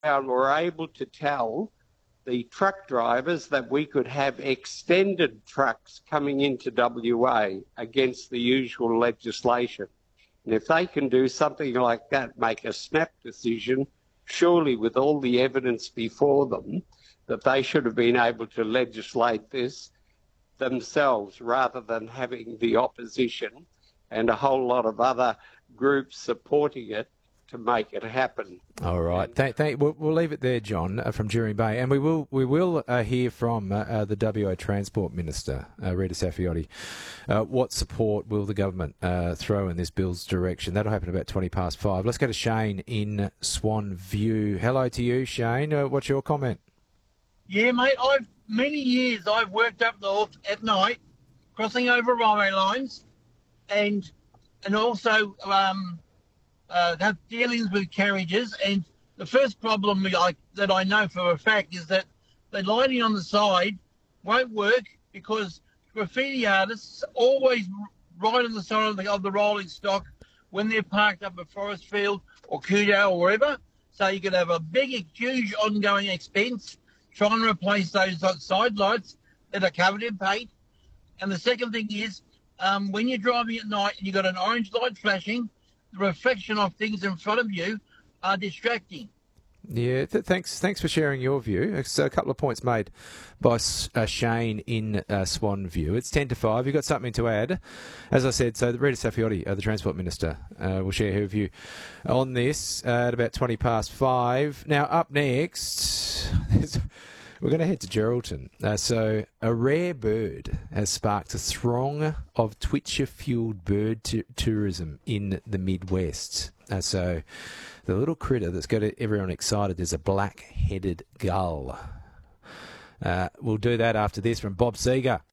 were able to tell the truck drivers that we could have extended trucks coming into WA against the usual legislation. And if they can do something like that, make a snap decision, surely with all the evidence before them, that they should have been able to legislate this themselves rather than having the opposition and a whole lot of other groups supporting it to make it happen. All right. We'll leave it there, John, from Jury Bay. And we will hear from the WA Transport Minister, Rita Saffioti. What support will the government throw in this bill's direction? That'll happen about 5:20. Let's go to Shane in Swan View. Hello to you, Shane. What's your comment? Yeah, mate, many years I've worked up north at night, crossing over railway lines, and also have dealings with carriages. And the first problem that I know for a fact is that the lighting on the side won't work because graffiti artists always right on the side of the rolling stock when they're parked up at Forestfield or Kudau or wherever. So you could have a big, huge ongoing expense trying to replace those side lights that are covered in paint. And the second thing is, when you're driving at night and you've got an orange light flashing, the reflection of things in front of you are distracting. Yeah, thanks for sharing your view. So a couple of points made by Shane in Swan View. It's 5:10. You've got something to add. As I said, so Rita Saffioti, the Transport Minister, will share her view on this at about 5:20. Now, up next, we're going to head to Geraldton. So a rare bird has sparked a throng of twitcher-fueled bird tourism in the Midwest. So the little critter that's got everyone excited is a black-headed gull. We'll do that after this from Bob Seger.